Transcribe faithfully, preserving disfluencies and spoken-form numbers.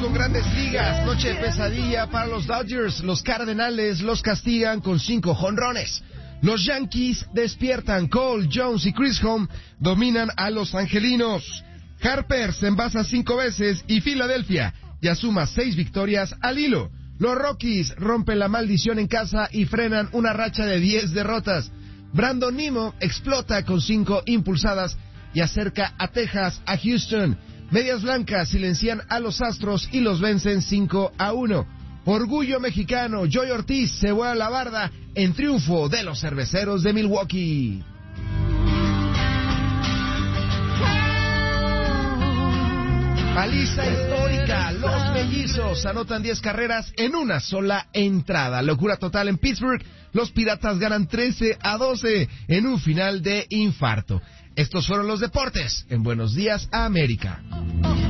con Grandes Ligas. Noche de pesadilla para los Dodgers. Los Cardenales los castigan con cinco jonrones. Los Yankees despiertan. Cole, Jones y Chris Home dominan a los angelinos. Harper se envasa cinco veces y Filadelfia ya suma seis victorias al hilo. Los Rockies rompen la maldición en casa y frenan una racha de diez derrotas. Brandon Nimmo explota con cinco impulsadas y acerca a Texas a Houston. Medias Blancas silencian a los Astros y los vencen cinco a uno. Orgullo mexicano, Joey Ortiz se vuela la barda en triunfo de los Cerveceros de Milwaukee. Paliza histórica, los Mellizos anotan diez carreras en una sola entrada. Locura total en Pittsburgh, los Piratas ganan trece a doce en un final de infarto. Estos fueron los deportes en Buenos Días América.